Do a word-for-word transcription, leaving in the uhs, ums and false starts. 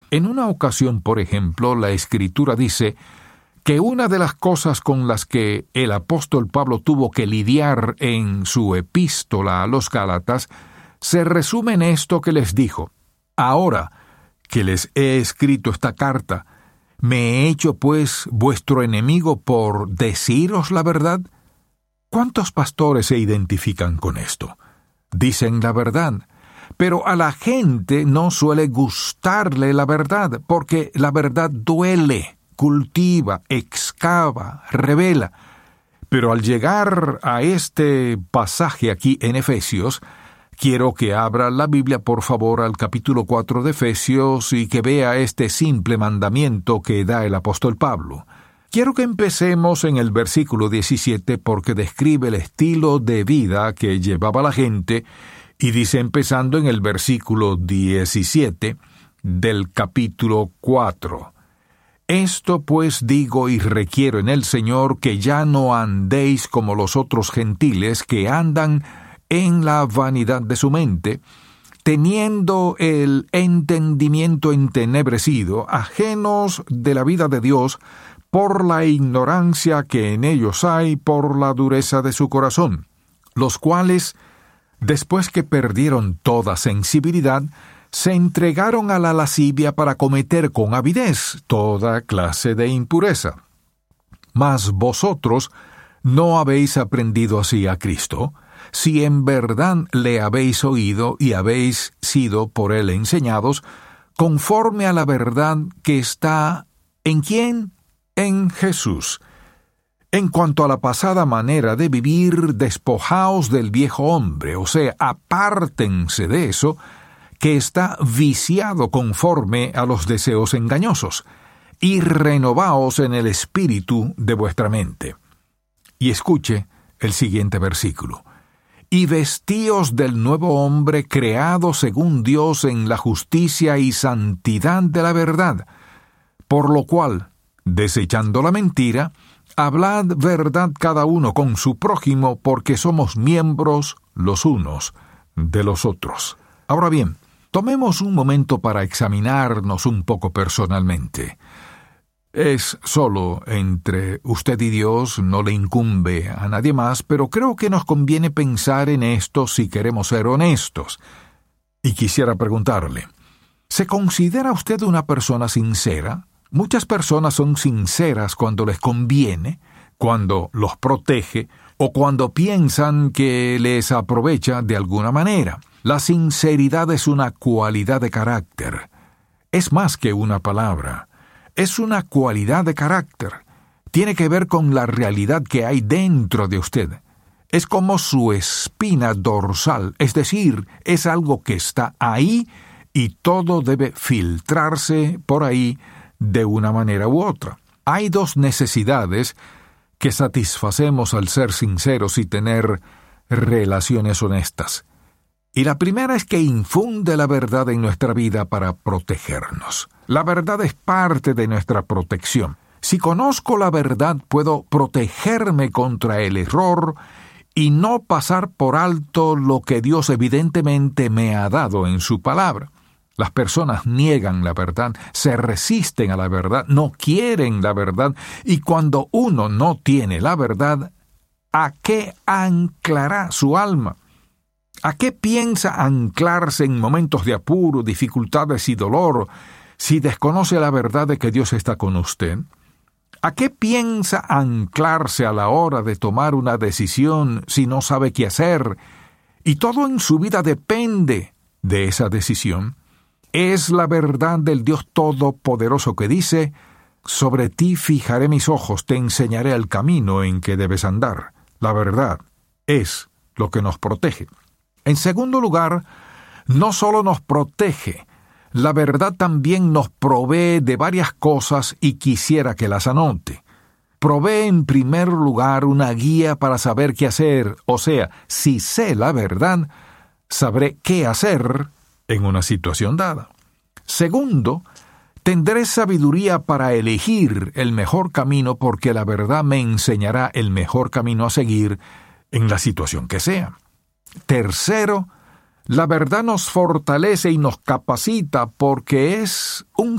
En una ocasión, por ejemplo, la Escritura dice que una de las cosas con las que el apóstol Pablo tuvo que lidiar en su epístola a los Gálatas se resume en esto que les dijo: ahora que les he escrito esta carta, ¿me he hecho pues vuestro enemigo por deciros la verdad? ¿Cuántos pastores se identifican con esto? Dicen la verdad, pero a la gente no suele gustarle la verdad, porque la verdad duele, cultiva, excava, revela. Pero al llegar a este pasaje aquí en Efesios, quiero que abra la Biblia, por favor, al capítulo cuatro de Efesios y que vea este simple mandamiento que da el apóstol Pablo. Quiero que empecemos en el versículo diecisiete porque describe el estilo de vida que llevaba la gente y dice, empezando en el versículo diecisiete del capítulo cuatro: Esto pues digo y requiero en el Señor, que ya no andéis como los otros gentiles que andan en la vanidad de su mente, teniendo el entendimiento entenebrecido, ajenos de la vida de Dios, por la ignorancia que en ellos hay, por la dureza de su corazón, los cuales, después que perdieron toda sensibilidad, se entregaron a la lascivia para cometer con avidez toda clase de impureza. Mas vosotros no habéis aprendido así a Cristo, si en verdad le habéis oído y habéis sido por él enseñados, conforme a la verdad que está ¿en quién? En Jesús. En cuanto a la pasada manera de vivir, despojaos del viejo hombre, o sea, apártense de eso, que está viciado conforme a los deseos engañosos, y renovaos en el espíritu de vuestra mente. Y escuche el siguiente versículo: y vestíos del nuevo hombre creado según Dios en la justicia y santidad de la verdad, por lo cual, desechando la mentira, hablad verdad cada uno con su prójimo, porque somos miembros los unos de los otros. Ahora bien, tomemos un momento para examinarnos un poco personalmente. Es solo entre usted y Dios, no le incumbe a nadie más, pero creo que nos conviene pensar en esto si queremos ser honestos. Y quisiera preguntarle, ¿se considera usted una persona sincera? Muchas personas son sinceras cuando les conviene, cuando los protege o cuando piensan que les aprovecha de alguna manera. La sinceridad es una cualidad de carácter. Es más que una palabra. Es una cualidad de carácter. Tiene que ver con la realidad que hay dentro de usted. Es como su espina dorsal, es decir, es algo que está ahí y todo debe filtrarse por ahí de una manera u otra. Hay dos necesidades que satisfacemos al ser sinceros y tener relaciones honestas. Y la primera es que infunde la verdad en nuestra vida para protegernos. La verdad es parte de nuestra protección. Si conozco la verdad, puedo protegerme contra el error y no pasar por alto lo que Dios evidentemente me ha dado en su palabra. Las personas niegan la verdad, se resisten a la verdad, no quieren la verdad, y cuando uno no tiene la verdad, ¿a qué anclará su alma? ¿A qué piensa anclarse en momentos de apuro, dificultades y dolor, si desconoce la verdad de que Dios está con usted? ¿A qué piensa anclarse a la hora de tomar una decisión si no sabe qué hacer? Y todo en su vida depende de esa decisión. Es la verdad del Dios Todopoderoso que dice: sobre ti fijaré mis ojos, te enseñaré el camino en que debes andar. La verdad es lo que nos protege. En segundo lugar, no solo nos protege, la verdad también nos provee de varias cosas y quisiera que las anote. Provee en primer lugar una guía para saber qué hacer, o sea, si sé la verdad, sabré qué hacer en una situación dada. Segundo, tendré sabiduría para elegir el mejor camino porque la verdad me enseñará el mejor camino a seguir en la situación que sea. Tercero, la verdad nos fortalece y nos capacita porque es un